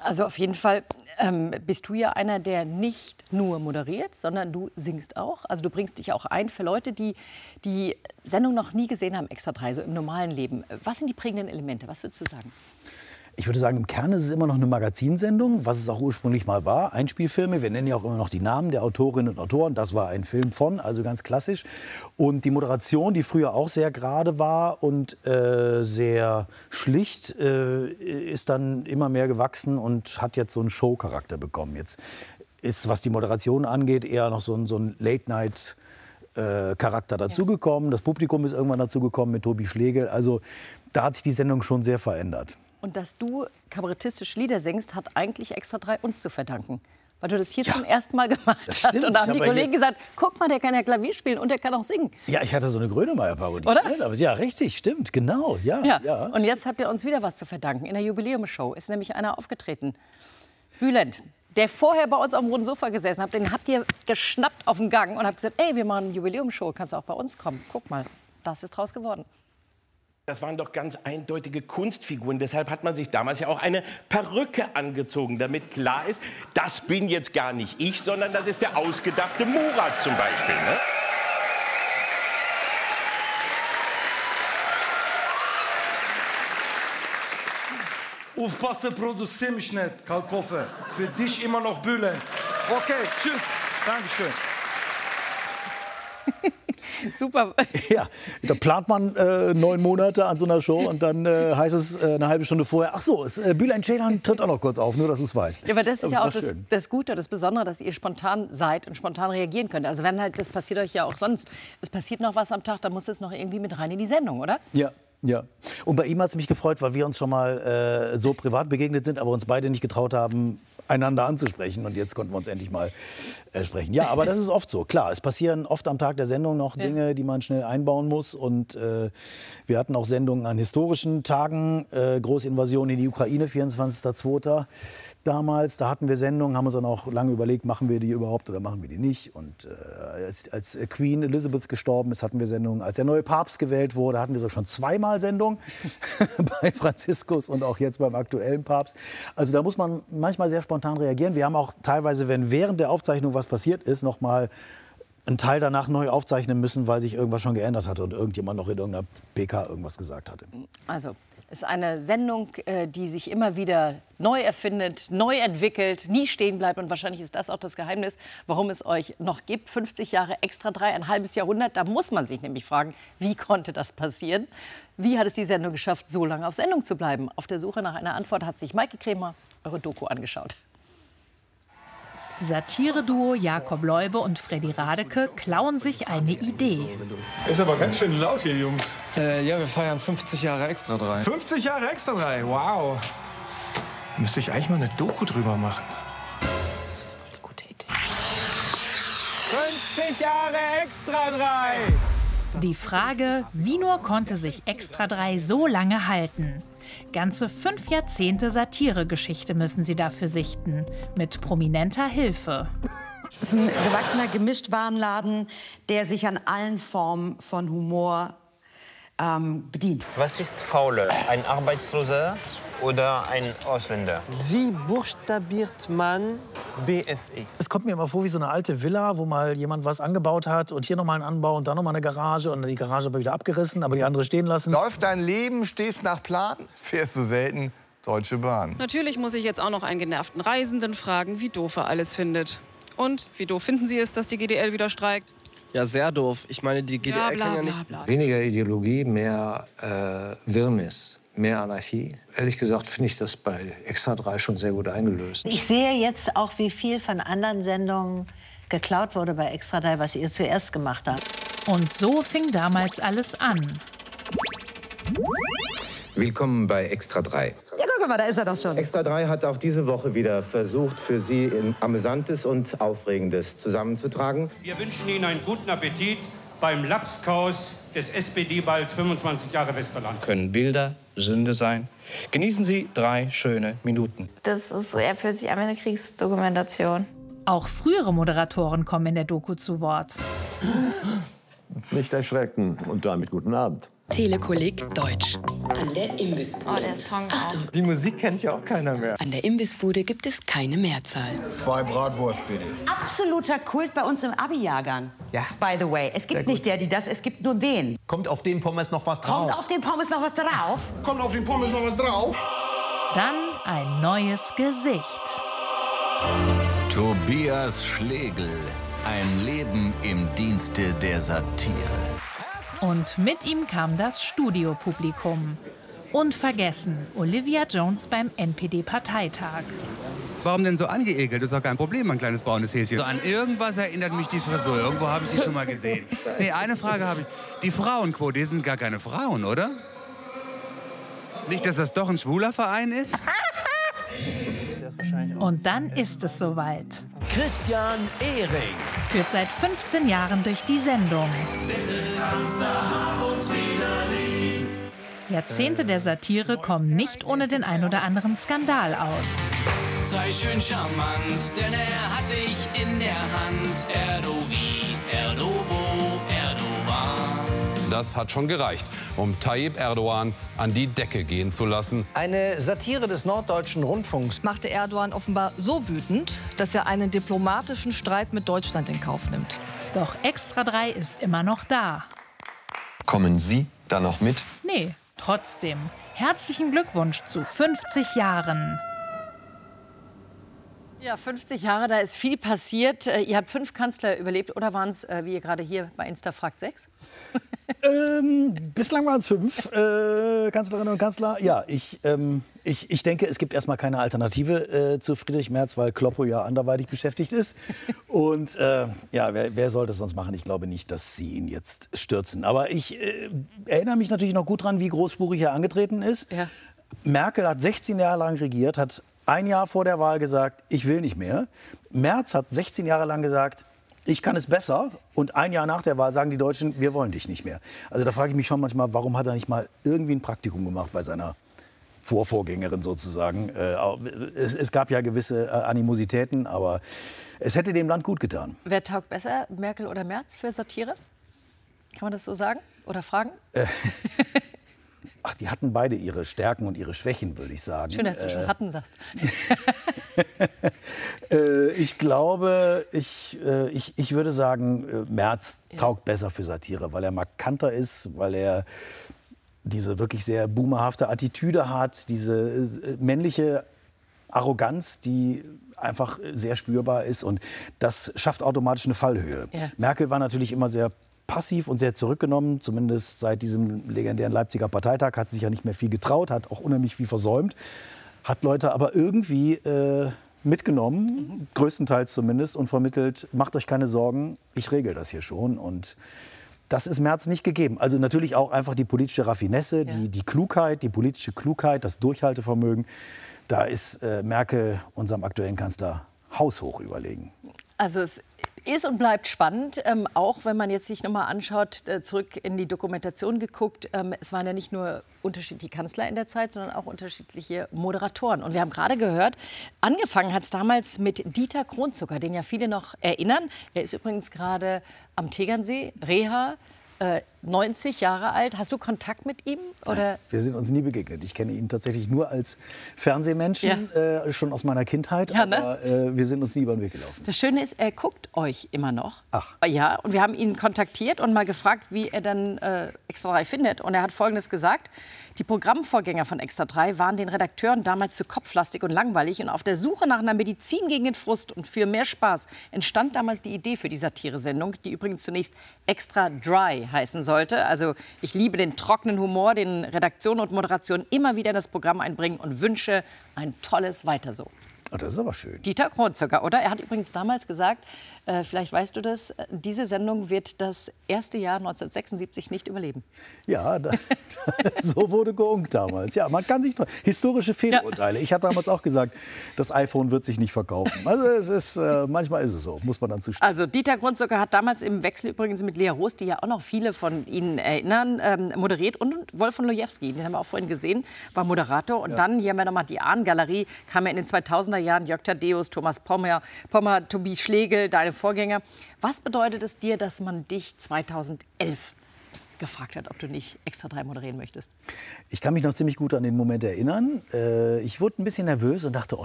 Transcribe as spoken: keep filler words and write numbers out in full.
Also auf jeden Fall ähm, bist du ja einer, der nicht nur moderiert, sondern du singst auch. Also du bringst dich auch ein für Leute, die die Sendung noch nie gesehen haben, Extra drei, so im normalen Leben. Was sind die prägenden Elemente? Was würdest du sagen? Ich würde sagen, im Kern ist es immer noch eine Magazinsendung, was es auch ursprünglich mal war. Einspielfilme, wir nennen ja auch immer noch die Namen der Autorinnen und Autoren. Das war ein Film von, also ganz klassisch. Und die Moderation, die früher auch sehr gerade war und äh, sehr schlicht, äh, ist dann immer mehr gewachsen und hat jetzt so einen Show-Charakter bekommen. Jetzt ist, was die Moderation angeht, eher noch so ein, so ein Late-Night- Charakter dazugekommen. Das Publikum ist irgendwann dazugekommen mit Tobi Schlegel. Also da hat sich die Sendung schon sehr verändert. Und dass du kabarettistisch Lieder singst, hat eigentlich Extra drei uns zu verdanken. Weil du das hier ja. zum ersten Mal gemacht hast. Und da haben die Kollegen gesagt, guck mal, der kann ja Klavier spielen und der kann auch singen. Ja, ich hatte so eine Grönemeyer-Parodie. Oder? Ja, ja, richtig, stimmt, genau. Ja, ja. Ja. Und jetzt habt ihr uns wieder was zu verdanken. In der Jubiläumsshow ist nämlich einer aufgetreten. Bülent, der vorher bei uns auf dem roten Sofa gesessen hat, den habt ihr geschnappt auf dem Gang und habt gesagt, ey, wir machen eine Jubiläumsshow, kannst du auch bei uns kommen. Guck mal, das ist draus geworden. Das waren doch ganz eindeutige Kunstfiguren. Deshalb hat man sich damals ja auch eine Perücke angezogen, damit klar ist, das bin jetzt gar nicht ich, sondern das ist der ausgedachte Murat zum Beispiel. Ne? Aufpassen, produziere mich nicht, Kalkofe. Für dich immer noch Bülent. Okay, tschüss. Dankeschön. Super. Ja, da plant man äh, neun Monate an so einer Show und dann äh, heißt es äh, eine halbe Stunde vorher, ach so, es, äh, Bülent Ceylan tritt auch noch kurz auf, nur dass du es weißt. Ja, aber das, das ist ja auch das, schön. das Gute, das Besondere, dass ihr spontan seid und spontan reagieren könnt. Also wenn halt, das passiert euch ja auch sonst, es passiert noch was am Tag, dann muss es noch irgendwie mit rein in die Sendung, oder? Ja. Ja, und bei ihm hat es mich gefreut, weil wir uns schon mal äh, so privat begegnet sind, aber uns beide nicht getraut haben, einander anzusprechen. Und jetzt konnten wir uns endlich mal äh, sprechen. Ja, aber das ist oft so. Klar, es passieren oft am Tag der Sendung noch Dinge, die man schnell einbauen muss. Und äh, wir hatten auch Sendungen an historischen Tagen. Äh, Großinvasion in die Ukraine, vierundzwanzigster zweiter damals. Da hatten wir Sendungen, haben uns dann auch lange überlegt, machen wir die überhaupt oder machen wir die nicht. Und äh, als, als Queen Elizabeth gestorben ist, hatten wir Sendungen. Als der neue Papst gewählt wurde, hatten wir so schon zweimal Sendungen bei Franziskus und auch jetzt beim aktuellen Papst. Also da muss man manchmal sehr spontan reagieren. Wir haben auch teilweise, wenn während der Aufzeichnung was passiert ist, noch mal einen Teil danach neu aufzeichnen müssen, weil sich irgendwas schon geändert hatte und irgendjemand noch in irgendeiner P K irgendwas gesagt hatte. Also, es ist eine Sendung, die sich immer wieder neu erfindet, neu entwickelt, nie stehen bleibt. Und wahrscheinlich ist das auch das Geheimnis, warum es euch noch gibt. fünfzig Jahre Extra drei, ein halbes Jahrhundert. Da muss man sich nämlich fragen, wie konnte das passieren? Wie hat es die Sendung geschafft, so lange auf Sendung zu bleiben? Auf der Suche nach einer Antwort hat sich Maike Kremer eure Doku angeschaut. Satire-Duo Jakob Leube und Freddy Radeke klauen sich eine Idee. Ist aber ganz schön laut hier, Jungs. Äh, ja, wir feiern fünfzig Jahre Extra drei. fünfzig Jahre Extra drei, wow. Müsste ich eigentlich mal eine Doku drüber machen. Das ist voll die gute Idee. fünfzig Jahre Extra drei! Die Frage, wie nur konnte sich Extra drei so lange halten? Ganze fünf Jahrzehnte Satiregeschichte müssen sie dafür sichten, mit prominenter Hilfe. Es ist ein gewachsener Gemischtwarenladen, der sich an allen Formen von Humor ähm, bedient. Was ist fauler? Ein Arbeitsloser oder ein Ausländer? Wie buchstabiert man B S E? Es kommt mir immer vor wie so eine alte Villa, wo mal jemand was angebaut hat und hier noch mal einen Anbau und da noch mal eine Garage und die Garage aber wieder abgerissen, aber die andere stehen lassen. Läuft dein Leben, stehst nach Plan, fährst du selten Deutsche Bahn. Natürlich muss ich jetzt auch noch einen genervten Reisenden fragen, wie doof er alles findet. Und wie doof finden Sie es, dass die G D L wieder streikt? Ja, sehr doof. Ich meine, die G D L Ja, bla, kann ja bla, nicht... bla. Weniger Ideologie, mehr äh, Wirrnis, mehr Anarchie. Ehrlich gesagt finde ich das bei Extra drei schon sehr gut eingelöst. Ich sehe jetzt auch, wie viel von anderen Sendungen geklaut wurde bei Extra drei, was ihr zuerst gemacht habt. Und so fing damals alles an. Willkommen bei Extra drei. Ja, guck mal, da ist er doch schon. Extra drei hat auch diese Woche wieder versucht, für Sie in Amüsantes und Aufregendes zusammenzutragen. Wir wünschen Ihnen einen guten Appetit beim Lapskaus des S P D-Balls fünfundzwanzig Jahre Westerland. Können Bilder Sünde sein? Genießen Sie drei schöne Minuten. Das ist eher für sich eine Kriegsdokumentation. Auch frühere Moderatoren kommen in der Doku zu Wort. Nicht erschrecken und damit guten Abend. Telekolleg Deutsch. An der Imbissbude. Oh, der Song auch. Die Musik kennt ja auch keiner mehr. An der Imbissbude gibt es keine Mehrzahl. Zwei Bratwurst, bitte. Absoluter Kult bei uns im Abi-Jahrgang. Ja. By the way. Es gibt nicht der, die das, es gibt nur den. Kommt auf den Pommes noch was drauf? Kommt auf den Pommes noch was drauf? Kommt auf den Pommes noch was drauf? Dann ein neues Gesicht. Tobias Schlegel. Ein Leben im Dienste der Satire. Und mit ihm kam das Studiopublikum. Unvergessen Olivia Jones beim N P D-Parteitag. Warum denn so angeekelt? Das ist doch kein Problem, mein kleines braunes Häschen. So an irgendwas erinnert mich die Frisur. Irgendwo habe ich die schon mal gesehen. Nee, eine Frage habe ich. Die Frauenquote, die sind gar keine Frauen, oder? Nicht, dass das doch ein schwuler Verein ist? Und dann ist es soweit. Christian Ehring. Führt seit fünfzehn Jahren durch die Sendung. Bitte kannst du hab uns wieder lieb. Jahrzehnte der Satire kommen nicht ohne den ein oder anderen Skandal aus. Sei schön charmant, denn er hat dich in der Hand. Erdogan, Erdobo, Erdogan. Das hat schon gereicht, um Tayyip Erdogan an die Decke gehen zu lassen. Eine Satire des Norddeutschen Rundfunks machte Erdogan offenbar so wütend, dass er einen diplomatischen Streit mit Deutschland in Kauf nimmt. Doch Extra drei ist immer noch da. Kommen Sie da noch mit? Nee, trotzdem. Herzlichen Glückwunsch zu fünfzig Jahren. Ja, fünfzig Jahre, da ist viel passiert. Ihr habt fünf Kanzler überlebt, oder waren es, wie ihr gerade hier bei Insta fragt, sechs? ähm, bislang waren es fünf äh, Kanzlerinnen und Kanzler. Ja, ich, ähm, ich, ich denke, es gibt erstmal keine Alternative äh, zu Friedrich Merz, weil Kloppo ja anderweitig beschäftigt ist. Und äh, ja, wer, wer soll das sonst machen? Ich glaube nicht, dass sie ihn jetzt stürzen. Aber ich äh, erinnere mich natürlich noch gut dran, wie großspurig er angetreten ist. Ja. Merkel hat sechzehn Jahre lang regiert, hat ein Jahr vor der Wahl gesagt, ich will nicht mehr. Merz hat sechzehn Jahre lang gesagt, ich kann es besser. Und ein Jahr nach der Wahl sagen die Deutschen, wir wollen dich nicht mehr. Also da frage ich mich schon manchmal, warum hat er nicht mal irgendwie ein Praktikum gemacht bei seiner Vorvorgängerin sozusagen. Äh, es, es gab ja gewisse äh, Animositäten, aber es hätte dem Land gut getan. Wer taugt besser, Merkel oder Merz für Satire? Kann man das so sagen oder fragen? Äh. Ach, die hatten beide ihre Stärken und ihre Schwächen, würde ich sagen. Schön, dass du äh, schon hatten sagst. äh, ich glaube, ich, äh, ich, ich würde sagen, äh, Merz ja. taugt besser für Satire, weil er markanter ist, weil er diese wirklich sehr boomerhafte Attitüde hat, diese äh, männliche Arroganz, die einfach sehr spürbar ist. Und das schafft automatisch eine Fallhöhe. Ja. Merkel war natürlich immer sehr passiv und sehr zurückgenommen, zumindest seit diesem legendären Leipziger Parteitag, hat sich ja nicht mehr viel getraut, hat auch unheimlich viel versäumt, hat Leute aber irgendwie äh, mitgenommen, mhm. größtenteils zumindest, und vermittelt, macht euch keine Sorgen, ich regel das hier schon. Und das ist Merz nicht gegeben. Also natürlich auch einfach die politische Raffinesse, ja. die, die Klugheit, die politische Klugheit, das Durchhaltevermögen. Da ist äh, Merkel unserem aktuellen Kanzler haushoch überlegen. Also es ist und bleibt spannend, ähm, auch wenn man jetzt sich noch mal anschaut, äh, zurück in die Dokumentation geguckt. Ähm, es waren ja nicht nur unterschiedliche Kanzler in der Zeit, sondern auch unterschiedliche Moderatoren. Und wir haben gerade gehört, angefangen hat es damals mit Dieter Kronzucker, den ja viele noch erinnern. Er ist übrigens gerade am Tegernsee, Reha, äh, neunzig Jahre alt. Hast du Kontakt mit ihm? Oder? Wir sind uns nie begegnet. Ich kenne ihn tatsächlich nur als Fernsehmenschen, ja. äh, schon aus meiner Kindheit. Ja, ne? Aber äh, wir sind uns nie über den Weg gelaufen. Das Schöne ist, er guckt euch immer noch. Ach. Ja, und wir haben ihn kontaktiert und mal gefragt, wie er dann äh, Extra drei findet. Und er hat Folgendes gesagt: Die Programmvorgänger von Extra drei waren den Redakteuren damals zu kopflastig und langweilig. Und auf der Suche nach einer Medizin gegen den Frust und für mehr Spaß entstand damals die Idee für die Satire-Sendung, die übrigens zunächst Extra Dry heißen sollte. Also ich liebe den trockenen Humor, den Redaktion und Moderation immer wieder in das Programm einbringen und wünsche ein tolles Weiter so. Oh, das ist aber schön. Dieter Kronzucker, oder? Er hat übrigens damals gesagt, äh, vielleicht weißt du das, diese Sendung wird das erste Jahr neunzehnhundertsechsundsiebzig nicht überleben. Ja, da, so wurde geunkt damals. Ja, man kann sich historische Fehlurteile. Ja. Ich habe damals auch gesagt, das iPhone wird sich nicht verkaufen. Also es ist, äh, manchmal ist es so, muss man dann zustimmen. Also Dieter Kronzucker hat damals im Wechsel übrigens mit Lea Roos, die ja auch noch viele von Ihnen erinnern, ähm, moderiert. Und Wolf von Lojewski, den haben wir auch vorhin gesehen, war Moderator. Und ja. dann, hier haben wir nochmal die Ahnengalerie, kam ja in den zweitausender Jahren Jörg Thaddeus, Thomas Pommer, Pommer, Tobi Schlegel, deine Vorgänger. Was bedeutet es dir, dass man dich zweitausendelf gefragt hat, ob du nicht Extra drei moderieren möchtest? Ich kann mich noch ziemlich gut an den Moment erinnern. Äh, ich wurde ein bisschen nervös und dachte, oh